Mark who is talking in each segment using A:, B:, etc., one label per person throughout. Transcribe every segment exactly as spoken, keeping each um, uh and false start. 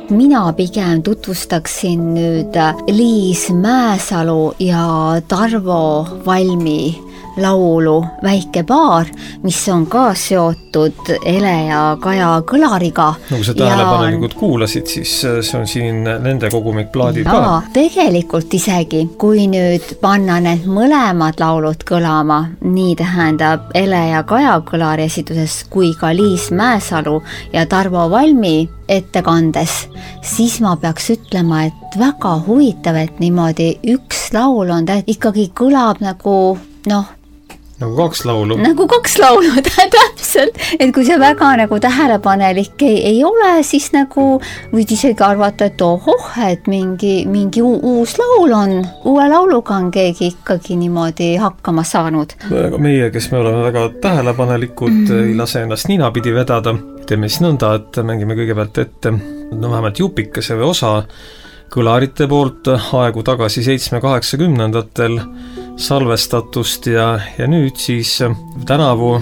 A: mina pigem tutvustaksin nüüd Liis Mäesalu ja Tarvo Valmi laulu Väike paar, mis on ka seotud Ele ja Kaja Kõlariga.
B: Nagu sa tähelepanelikult kuulasid, siis see on siin nende kogumikplaadid
A: ka.
B: ka.
A: Tegelikult isegi, kui nüüd panna need mõlemad laulud kõlama, nii tähendab Ele ja Kaja Kõlari esituses kui ka Liis Mäesalu ja Tarvo Valmi ettekandes, siis ma peaks ütlema, et väga huvitav, et niimoodi üks laul on ta ikkagi kõlab nagu noh,
B: nagu kaks laulu.
A: Nagu kaks laulu, täpselt. Et kui see väga nagu tähelepanelik ei, ei ole, siis nagu võid isegi arvata, et ohoh, et mingi, mingi uus laul on. Uue lauluga on keegi ikkagi niimoodi hakkama saanud.
B: Meie, kes me oleme väga tähelepanelikud, mm. ei lase ennast ninapidi vedada. Teeme siis nõnda, et mängime kõigepealt ette no vähemalt jupikese või osa Kõlarite poolt aegu tagasi seitsme-kaheksakümnendatel salvestatust ja, ja nüüd siis tänavu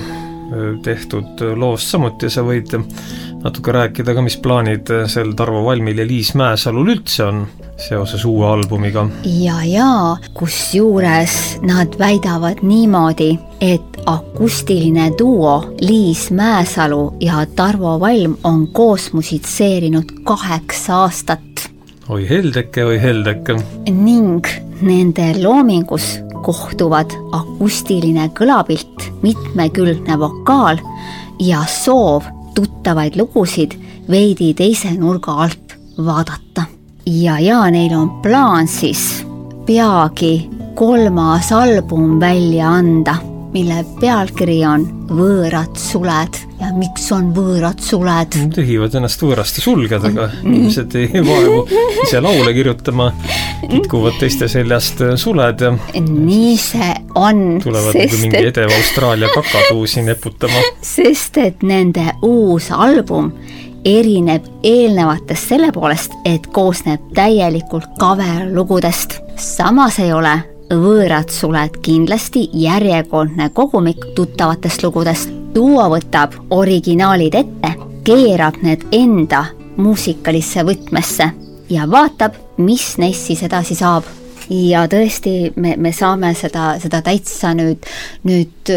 B: tehtud loost samuti. Sa võid natuke rääkida ka, mis plaanid sel Tarvo Valmil ja Liis Mäesalul üldse on seoses uue albumiga.
A: Ja, ja, kus juures nad väidavad niimoodi, et akustiline duo Liis Mäesalu ja Tarvo Valm on koos musitseerinud kaheksa aastat.
B: Oi heldeke, oi heldeke.
A: Ning nende loomingus kohtuvad akustiline kõlapilt, mitmekülgne vokaal ja soov tuttavaid lugusid veidi teise nurga alt vaadata. Ja, ja neil on plaan siis peagi kolmas album välja anda, mille pealkiri on Võõrad suled. Ja miks on võõrad suled?
B: Tehivad ennast võõraste sulgedega. Inimesed ei vaevu ise laule kirjutama, kitkuvad teiste seljast suled ja
A: nii see on.
B: Tulevad sest, nagu mingi edeva Austraalia kakatuusi neputama.
A: Sest et nende uus album erineb eelnevatest selle poolest, et koosneb täielikult cover-lugudest. Samas ei ole Võõrad suled kindlasti järjekordne kogumik tuttavatest lugudest. Duo võtab originaalid ette, keerab need enda muusikalisse võtmesse ja vaatab, mis neist siis edasi saab. Ja tõesti, me, me saame seda, seda täitsa nüüd, nüüd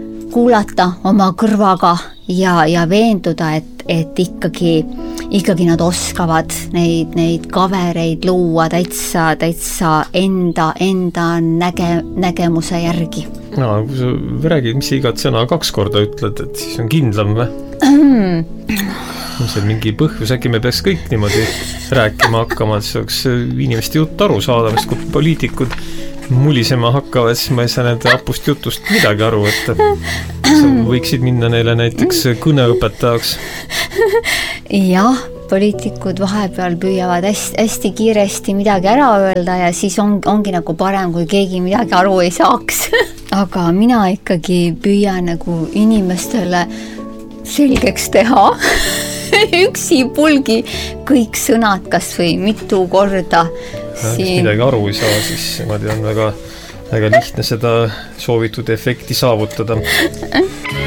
A: kuulata oma kõrvaga ja, ja veenduda, et, et ikkagi, ikkagi nad oskavad neid, neid kavereid luua täitsa, täitsa enda, enda näge, nägemuse järgi.
B: No, kui sa räägid, mis igat sõna kaks korda ütled, et siis on kindlam või? See on mingi põhjus, äkki me peaks kõik niimoodi rääkima hakkama, et see oleks inimeste jutt aru saada, sest kui poliitikud mulisema hakkavad, siis ma ei saa nende apust jutust midagi aru, et sa võiksid minna neile näiteks kõneõpetajaks.
A: Jah, poliitikud vahepeal püüavad hästi, hästi kiiresti midagi ära öelda ja siis on, ongi nagu parem, kui keegi midagi aru ei saaks. Aga mina ikkagi püüan nagu inimestele selgeks teha üksi pulgi kõik sõnad kas või mitu korda.
B: Siin... midagi aru ei saa, siis ma tean väga, väga lihtne seda soovitud efekti saavutada.